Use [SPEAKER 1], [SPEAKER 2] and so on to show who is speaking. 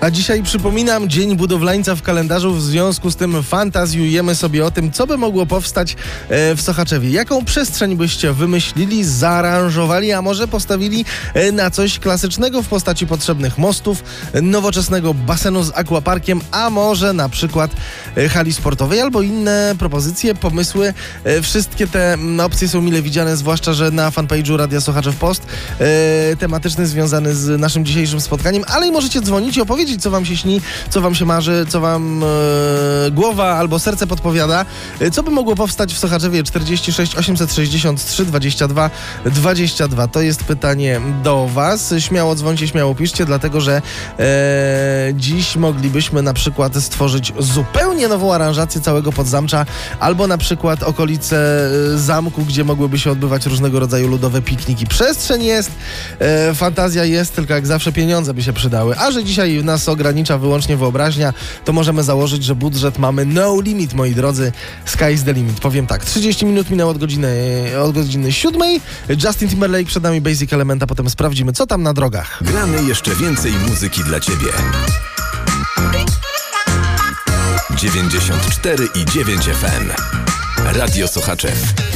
[SPEAKER 1] A dzisiaj przypominam Dzień Budowlańca w kalendarzu, w związku z tym fantazjujemy sobie o tym, co by mogło powstać w Sochaczewie. Jaką przestrzeń byście wymyślili, zaaranżowali, a może postawili na coś klasycznego w postaci potrzebnych mostów, nowoczesnego basenu z aquaparkiem, a może na przykład hali sportowej albo inne propozycje, pomysły. Wszystkie te opcje są mile widziane, zwłaszcza, że na fanpage'u Radia Sochaczew post tematyczny związany z naszym dzisiejszym spotkaniem, ale i możecie dzwonić i opowiedzieć, co wam się śni, co wam się marzy, co wam głowa albo serce podpowiada. Co by mogło powstać w Sochaczewie? 46 863 22 22. To jest pytanie do was. Śmiało dzwońcie, śmiało piszcie, dlatego że dziś moglibyśmy na przykład stworzyć zupełnie nową aranżację całego Podzamcza, albo na przykład okolice zamku, gdzie mogłyby się odbywać różnego rodzaju ludowe pikniki. Przestrzeń jest, fantazja jest, tylko jak zawsze pieniądze by się przydały. A że dzisiaj nas ogranicza wyłącznie wyobraźnia, to możemy założyć, że budżet mamy no limit, moi drodzy. Sky is the limit. Powiem tak, 30 minut minęło od godziny 7. Justin Timberlake, przed nami Basic Element, a potem sprawdzimy, co tam na drogach.
[SPEAKER 2] Gramy jeszcze więcej muzyki dla Ciebie. 94,9 FM. Radio Sochaczew.